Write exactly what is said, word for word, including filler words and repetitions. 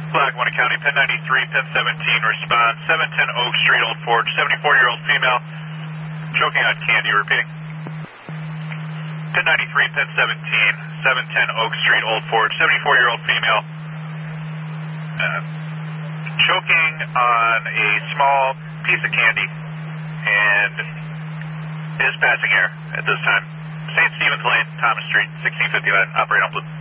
Flag one County, pin ninety-three, pin seventeen, respond, seven ten Oak Street, Old Forge, seventy-four-year-old female, choking on candy, repeating. pin ninety-three, pin seventeen, seven ten Oak Street, Old Forge, seventy-four-year-old female, uh, choking on a small piece of candy, and is passing air at this time. Saint Stephen's Lane, Thomas Street, sixteen fifty-nine, operate on blue.